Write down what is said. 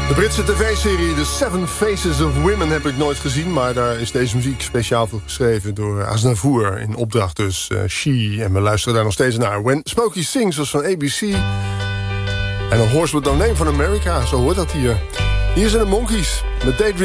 De Britse tv-serie The Seven Faces of Women heb ik nooit gezien, maar daar is deze muziek speciaal voor geschreven door Aznavour, in opdracht dus She. En we luisteren daar nog steeds naar. When Smokey Sings was van ABC. En A Horse With No Name van America, zo hoort dat hier. Hier zijn de Monkees met Daydream.